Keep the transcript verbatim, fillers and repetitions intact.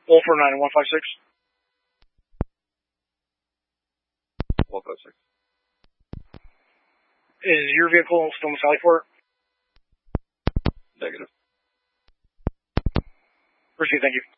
one four nine one five six. one five six. Is your vehicle still in the Sally Port? Negative. Proceed, thank you.